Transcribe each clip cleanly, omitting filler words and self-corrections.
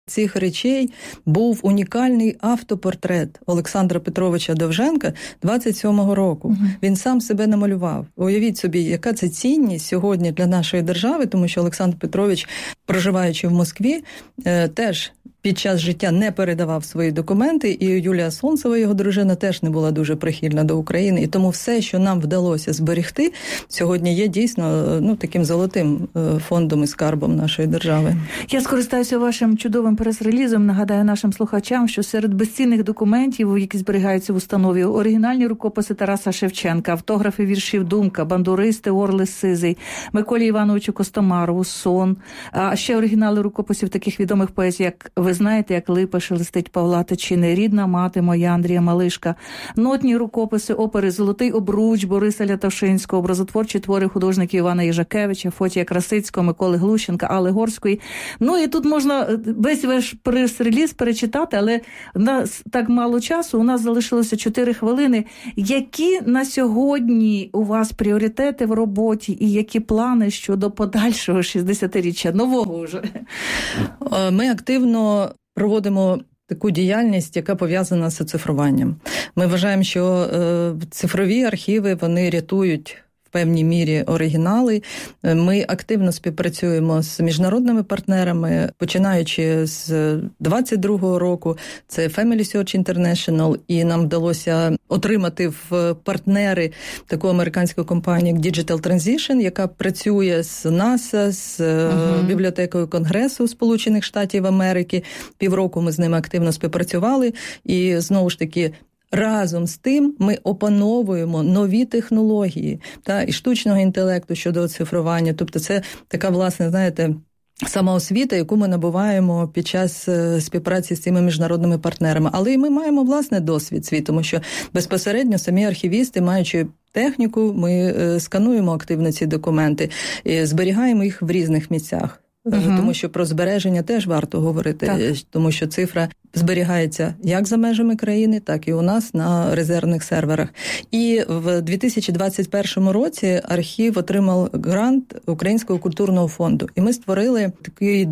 цих речей був унікальний автопортрет Олександра Петровича Довженка 27-го року. Він сам себе намалював. Уявіть собі, яка це цінність сьогодні для нашої держави, тому що Олександр Петрович, проживаючи в Москві, теж під час життя не передавав свої документи, і Юлія Сонцева, його дружина, теж не була дуже прихильна до України. І тому все, що нам вдалося зберегти, сьогодні є дійсно таким золотим фондом і скарбом нашої держави. Я скористаюся вашим чудовим прес-релізом. Нагадаю нашим слухачам, що серед безцінних документів, які зберігаються в установі, оригінальні рукописи Тараса Шевченка, автографи віршів Думка, бандуристи Орли Сизий, Миколі Івановичу Костомарову Сон, а ще оригінали рукописів таких відомих поезій, як «Ви знаєте, як липа шелестить Павла Тичини», «Рідна мати моя» Андрія Малишка, нотні рукописи опери «Золотий обруч» Бориса Лятошинського, образотворчі твори художників Івана Їжакевича, Фотія Красицького, Миколи Глущенка, Алли Горської. І тут можна весь ваш прес-реліз перечитати, але у нас так мало часу, у нас залишилося 4 хвилини. Які на сьогодні у вас пріоритети в роботі і які плани щодо подальшого 60-річчя, нового вже? Ми активно проводимо таку діяльність, яка пов'язана з оцифруванням. Ми вважаємо, що цифрові архіви, вони рятують в певній мірі оригінали. Ми активно співпрацюємо з міжнародними партнерами, починаючи з 22-го року. Це Family Search International, і нам вдалося отримати в партнери таку американську компанію, як Digital Transition, яка працює з НАСА, з бібліотекою Конгресу Сполучених Штатів Америки. Півроку ми з ними активно співпрацювали, і знову ж таки разом з тим ми опановуємо нові технології і штучного інтелекту щодо оцифрування. Тобто це така, власне, знаєте, самоосвіта, яку ми набуваємо під час співпраці з цими міжнародними партнерами. Але і ми маємо, власне, досвід свій, тому що безпосередньо самі архівісти, маючи техніку, ми скануємо активно ці документи, і зберігаємо їх в різних місцях. Тому що про збереження теж варто говорити, тому що цифра зберігається як за межами країни, так і у нас на резервних серверах. І в 2021 році архів отримав грант Українського культурного фонду. І ми створили такий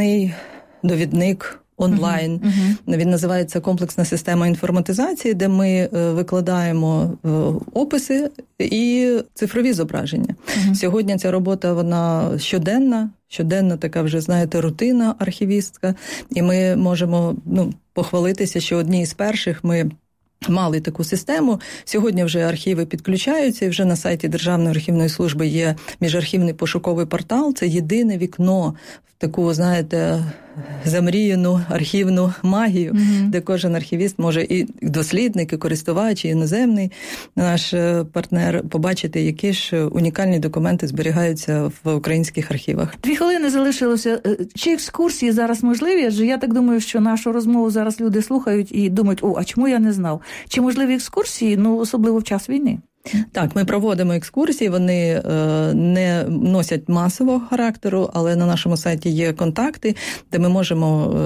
довідник онлайн. Він називається «Комплексна система інформатизації», де ми викладаємо описи і цифрові зображення. Сьогодні ця робота, вона щоденна така вже, знаєте, рутина архівістка. І ми можемо похвалитися, що одні з перших ми мали таку систему. Сьогодні вже архіви підключаються, і вже на сайті Державної архівної служби є міжархівний пошуковий портал. Це єдине вікно в таку, знаєте, замріяну архівну магію, де кожен архівіст може, і дослідник, і користувач, і іноземний наш партнер, побачити, які ж унікальні документи зберігаються в українських архівах. 2 хвилини залишилося. Чи екскурсії зараз можливі? Адже я так думаю, що нашу розмову зараз люди слухають і думають, а чому я не знав? Чи можливі екскурсії, особливо в час війни? Так, ми проводимо екскурсії, вони не носять масового характеру, але на нашому сайті є контакти, де ми можемо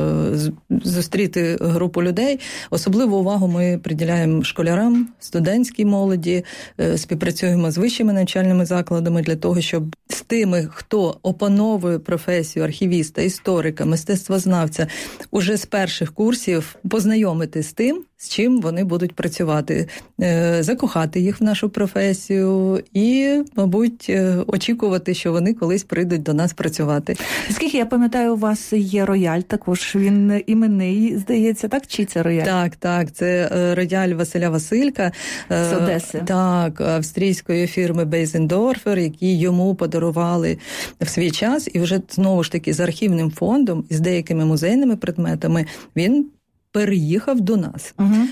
зустріти групу людей. Особливу увагу ми приділяємо школярам, студентській молоді, співпрацюємо з вищими навчальними закладами для того, щоб з тими, хто опановує професію архівіста, історика, мистецтвознавця, уже з перших курсів познайомити з тим, з чим вони будуть працювати, закохати їх в нашу професію і, мабуть, очікувати, що вони колись прийдуть до нас працювати. Скільки я пам'ятаю, у вас є рояль також, він іменний, здається, так? Чи це рояль? Так, це рояль Василя Василька. З Одеси. Так, австрійської фірми Бейзендорфер, які йому подарували в свій час, і вже, знову ж таки, з архівним фондом і з деякими музейними предметами він переїхав до нас.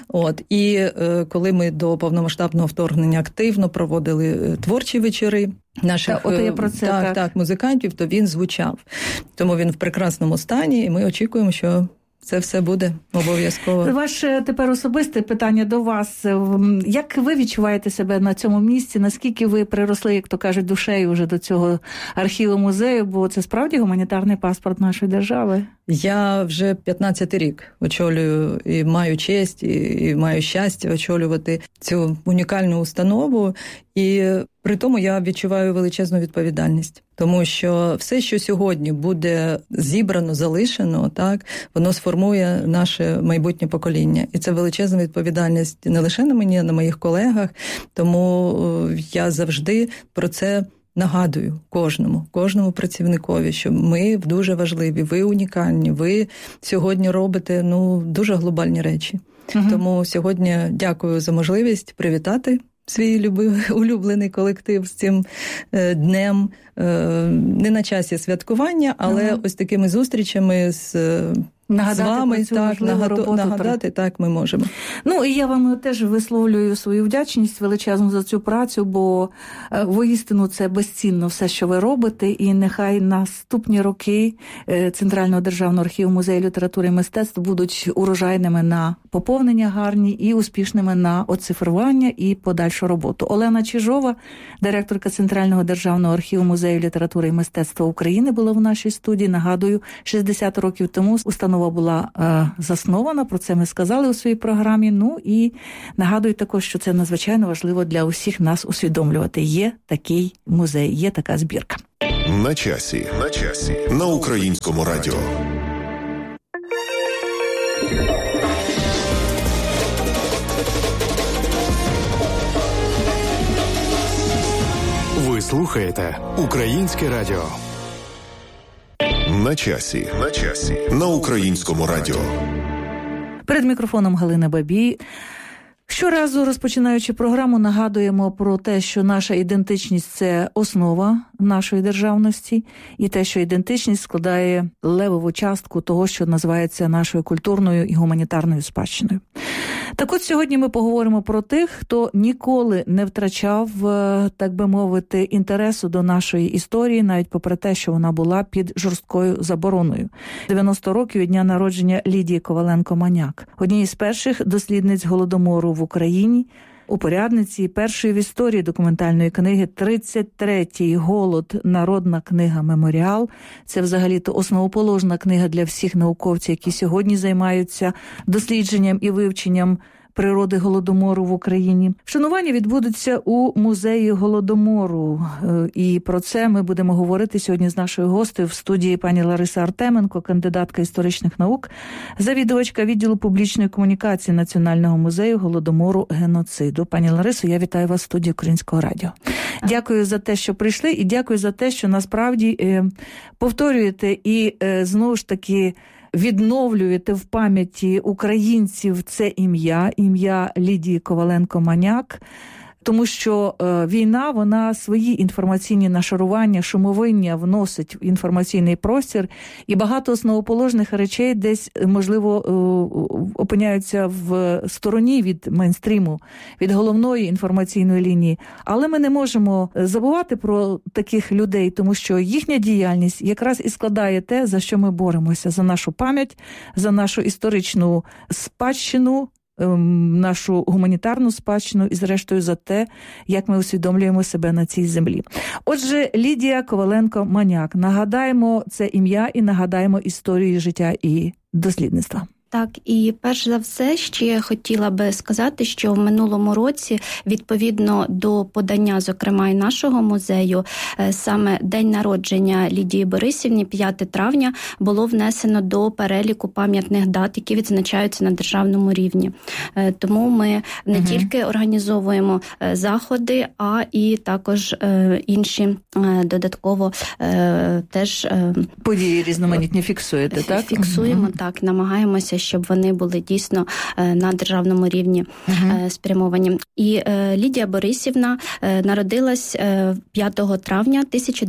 І коли ми до повномасштабного вторгнення активно проводили творчі вечори наших музикантів, то він звучав. Тому він в прекрасному стані, і ми очікуємо, що це все буде обов'язково. Ваше тепер особисте питання до вас. Як ви відчуваєте себе на цьому місці? Наскільки ви приросли, як то кажуть, душею вже до цього архіву-музею? Бо це справді гуманітарний паспорт нашої держави. Я вже 15-й рік очолюю і маю честь, і маю щастя очолювати цю унікальну установу. І При тому я відчуваю величезну відповідальність, тому що все, що сьогодні буде зібрано, залишено, так, воно сформує наше майбутнє покоління. І це величезна відповідальність не лише на мені, а на моїх колегах. Тому я завжди про це нагадую кожному працівникові, що ми дуже важливі, ви унікальні, ви сьогодні робите дуже глобальні речі. Тому сьогодні дякую за можливість привітати свій улюблений колектив з цим днем. Не на часі святкування, але ось такими зустрічами з вами, так, нагадати, так, ми можемо. І я вам теж висловлюю свою вдячність величезну за цю працю, бо воістину це безцінно все, що ви робите, і нехай наступні роки Центрального державного архіву музею літератури і мистецтв будуть урожайними на поповнення гарні і успішними на оцифрування і подальшу роботу. Олена Чижова, директорка Центрального державного архіву музею літератури і мистецтва України, була в нашій студії. Нагадую, 60 років тому установа була заснована, про це ми сказали у своїй програмі. І нагадую також, що це надзвичайно важливо для усіх нас усвідомлювати. Є такий музей, є така збірка. На часі. На Українському радіо. Ви слухаєте Українське радіо. На часі. На Українському радіо. Перед мікрофоном Галина Бабій. Щоразу, розпочинаючи програму, нагадуємо про те, що наша ідентичність – це основа нашої державності, і те, що ідентичність складає левову частку того, що називається нашою культурною і гуманітарною спадщиною. Так от сьогодні ми поговоримо про тих, хто ніколи не втрачав, так би мовити, інтересу до нашої історії, навіть попри те, що вона була під жорсткою забороною. 90 років від дня народження Лідії Коваленко-Маняк, однієї з перших дослідниць Голодомору в Україні, упорядниці першої в історії документальної книги «33-й голод. Народна книга Меморіал». Це взагалі-то основоположна книга для всіх науковців, які сьогодні займаються дослідженням і вивченням природи Голодомору в Україні. Вшанування відбудеться у музеї Голодомору. І про це ми будемо говорити сьогодні з нашою гостею в студії пані Лариса Артеменко, кандидатка історичних наук, завідувачка відділу публічної комунікації Національного музею Голодомору геноциду. Пані Ларисо, я вітаю вас в студії Українського радіо. Дякую за те, що прийшли, і дякую за те, що насправді повторюєте і знову ж таки відновлюєте в пам'яті українців це ім'я Лідії Коваленко-Маняк, тому що війна, вона свої інформаційні нашарування, шумовиння вносить в інформаційний простір, і багато основоположних речей десь, можливо, опиняються в стороні від мейнстріму, від головної інформаційної лінії. Але ми не можемо забувати про таких людей, тому що їхня діяльність якраз і складає те, за що ми боремося, за нашу пам'ять, за нашу історичну спадщину, нашу гуманітарну спадщину і, зрештою, за те, як ми усвідомлюємо себе на цій землі. Отже, Лідія Коваленко-Маняк. Нагадаємо це ім'я і нагадаємо історію життя і дослідництва. Так, і перш за все ще хотіла би сказати, що в минулому році, відповідно до подання, зокрема, і нашого музею, саме день народження Лідії Борисівни, 5 травня, було внесено до переліку пам'ятних дат, які відзначаються на державному рівні. Тому ми не тільки організовуємо заходи, а і також інші додатково теж події різноманітні фіксуєте, так? Фіксуємо, так, намагаємося, щоб вони були дійсно на державному рівні спрямовані. І Лідія Борисівна народилась 5 травня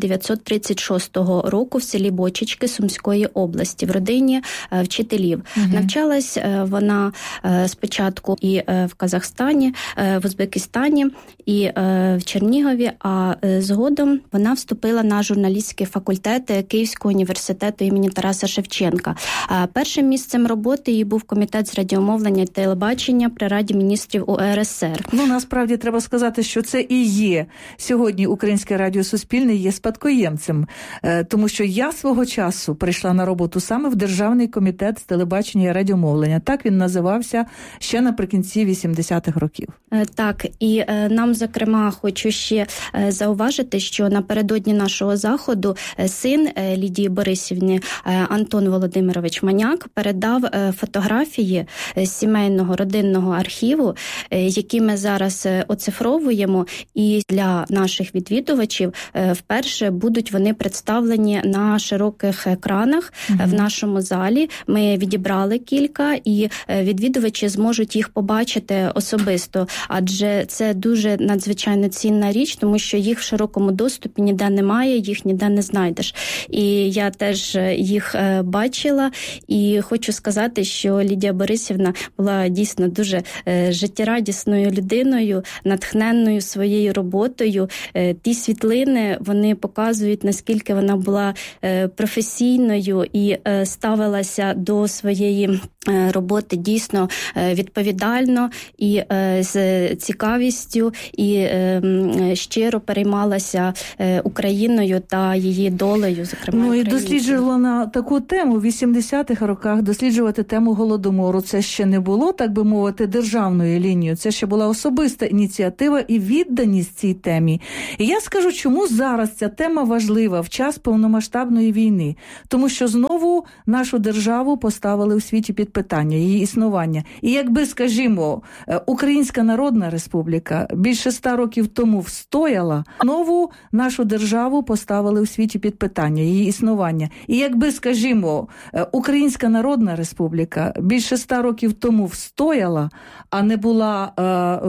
1936 року в селі Бочечки Сумської області, в родині вчителів. Навчалась вона спочатку і в Казахстані, в Узбекистані, і в Чернігові, а згодом вона вступила на журналістський факультет Київського університету імені Тараса Шевченка. Першим місцем роботи роботи її був комітет з радіомовлення і телебачення при Раді міністрів УРСР. Насправді треба сказати, що це і є сьогодні Українське радіо Суспільне є спадкоємцем, тому що я свого часу прийшла на роботу саме в Державний комітет з телебачення і радіомовлення. Так він називався ще наприкінці 80-х років. Так, і нам, зокрема, хочу ще зауважити, що напередодні нашого заходу син Лідії Борисівни Антон Володимирович Маняк передав фотографії сімейного родинного архіву, які ми зараз оцифровуємо, і для наших відвідувачів вперше будуть вони представлені на широких екранах в нашому залі. Ми відібрали кілька, і відвідувачі зможуть їх побачити особисто, адже це дуже надзвичайно цінна річ, тому що їх в широкому доступі ніде немає, їх ніде не знайдеш. І я теж їх бачила, і хочу сказати, що Лідія Борисівна була дійсно дуже життєрадісною людиною, натхненною своєю роботою. Ті світлини, вони показують, наскільки вона була професійною і ставилася до своєї роботи дійсно відповідально і з цікавістю, і щиро переймалася Україною та її долею, зокрема, і досліджувала на таку тему в 80-х роках, досліджувати тему Голодомору. Це ще не було, так би мовити, державною лінією. Це ще була особиста ініціатива і відданість цій темі. І я скажу, чому зараз ця тема важлива в час повномасштабної війни. Тому що знову нашу державу поставили у світі під питання, її існування. І якби, скажімо, Українська Народна Республіка більше 100 років тому встояла, знову нашу державу поставили у світі під питання, її існування. І якби, скажімо, Українська Народна Республіка більше 100 років тому встояла, а не була